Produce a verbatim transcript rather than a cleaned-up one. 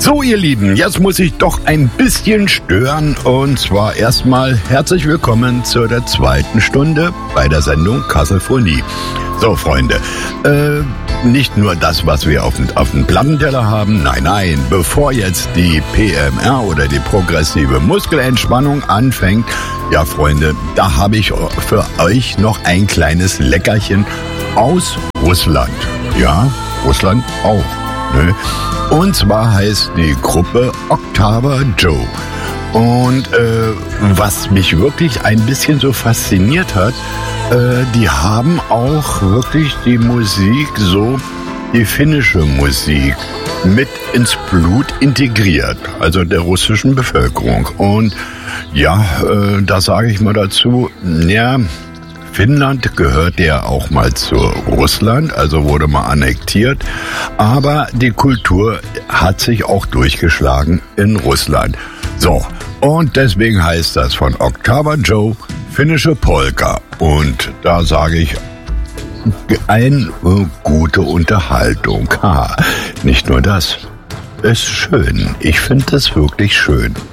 So, ihr Lieben, jetzt muss ich doch ein bisschen stören. Und zwar erstmal herzlich willkommen zu der zweiten Stunde bei der Sendung Kasselphonie. So, Freunde, äh, nicht nur das, was wir auf, auf dem Plattenteller haben. Nein, nein, bevor jetzt die P M R oder die progressive Muskelentspannung anfängt, ja, Freunde, da habe ich für euch noch ein kleines Leckerchen aus Russland. Ja, Russland auch. Ne? Und zwar heißt die Gruppe Octava Joe. Und äh, was mich wirklich ein bisschen so fasziniert hat, äh, die haben auch wirklich die Musik, so die finnische Musik, mit ins Blut integriert, also der russischen Bevölkerung. Und ja, äh, da sage ich mal dazu, ja, Finnland gehört ja auch mal zu Russland, also wurde mal annektiert, aber die Kultur hat sich auch durchgeschlagen in Russland. So, und deswegen heißt das von Octava Joe finnische Polka. Und da sage ich, eine äh, gute Unterhaltung. Ha, nicht nur das, ist schön. Ich finde das wirklich schön.